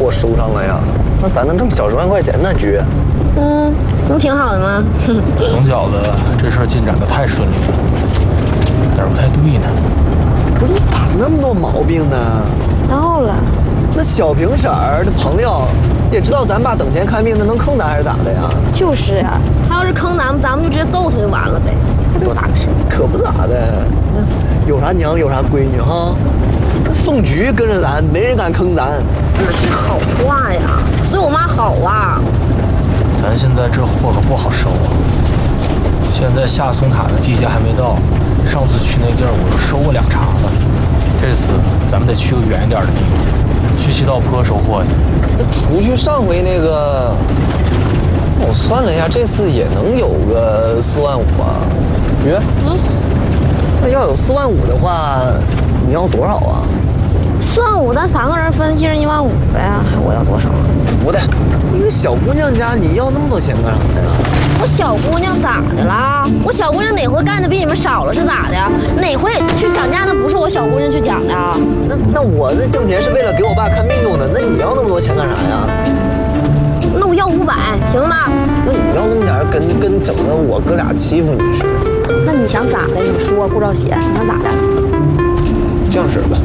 货收上了呀，那咱能挣小10万块钱呢，局。 能挺好的吗？ 总觉得这事儿进展得太顺利了，点儿不太对呢。 不是你咋那么多毛病呢？ 到了。 那小平婶儿的朋友也知道咱爸等钱看病，那能坑咱还是咋的呀？ 就是啊，他要是坑咱们，咱们就直接揍他就完了呗，还多大个事？ 可不咋的，有啥娘有啥闺女哈。凤菊跟着咱，没人敢坑咱。 那是好话呀，所以我妈好啊。 咱现在这货可不好收啊！现在下松塔的季节还没到，上次去那地儿我就收过2茬了。这次咱们得去个远一点的地方，去西道坡收货去。 除去上回那个，我算了一下，这次也能有个4万5吧。鱼，那要有4万5的话，你要多少啊 4万5，咱3个人分，1人1万5呗。我要多少？ 不的，一个小姑娘家你要那么多钱干啥呀？ 我小姑娘咋的啦？我小姑娘哪回干的比你们少了是咋的？哪回去讲价那不是我小姑娘去讲的？ 那我这挣钱是为了给我爸看病用的，那你要那么多钱干啥呀？ 那我要500，行了吗？ 那你要那么点跟整的我哥俩欺负你似的。 那你想咋的？你说不着写，你想咋的？ 这样式吧，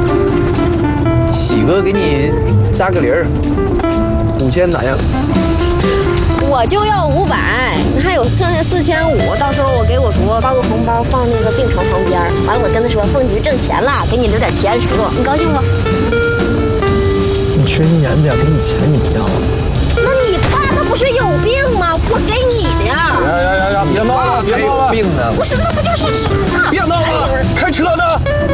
喜哥给你加个0， 5000咋样？ 我就要500，还有剩下4500，到时候我给我叔包个红包放那个病床旁边，完了我跟他说凤菊挣钱了，给你留点钱吃，你高兴不？ 你缺心眼子呀，给你钱你不要。 那你爸他不是有病吗？我给你的呀。 呀，别闹了，别闹了！ 病呢？ 不是，那不就是别闹了，开车呢！